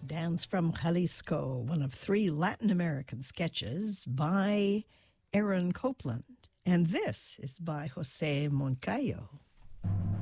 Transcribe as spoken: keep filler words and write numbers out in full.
Dance from Jalisco, one of three Latin American sketches by Aaron Copland. And this is by Jose Moncayo.